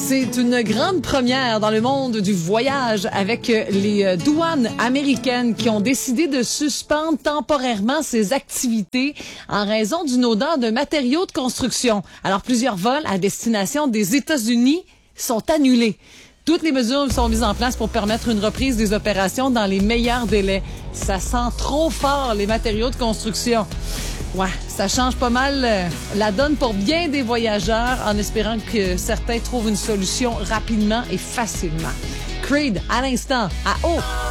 C'est une grande première dans le monde du voyage avec les douanes américaines qui ont décidé de suspendre temporairement ces activités en raison d'une odeur de matériaux de construction. Alors, plusieurs vols à destination des États-Unis sont annulés. Toutes les mesures sont mises en place pour permettre une reprise des opérations dans les meilleurs délais. Ça sent trop fort, les matériaux de construction. Ouais, ça change pas mal la donne pour bien des voyageurs en espérant que certains trouvent une solution rapidement et facilement. Creed, à l'instant, à haut.